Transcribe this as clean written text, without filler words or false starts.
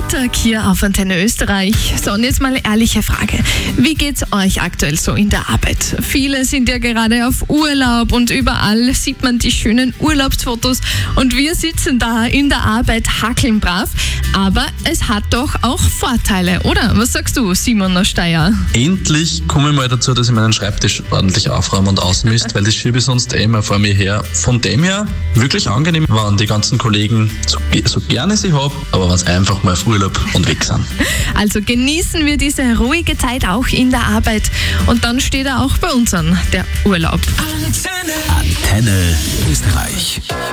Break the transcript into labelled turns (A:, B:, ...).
A: Mittag hier auf Antenne Österreich. So, und jetzt mal eine ehrliche Frage. Wie geht's euch aktuell so in der Arbeit? Viele sind ja gerade auf Urlaub und überall sieht man die schönen Urlaubsfotos und wir sitzen da in der Arbeit hackeln brav. Aber es hat doch auch Vorteile, oder? Was sagst du, Simon aus Steyr?
B: Endlich komme ich mal dazu, dass ich meinen Schreibtisch ordentlich aufräume und ausmisst, weil das schiebe ich sonst immer vor mir her. Von dem her wirklich angenehm, wenn die ganzen Kollegen so gerne sie habe, aber wenn sie einfach mal auf Urlaub und weg sind.
A: Also genießen wir diese ruhige Zeit auch in der Arbeit und dann steht auch bei uns an, der Urlaub.
C: Antenne Österreich.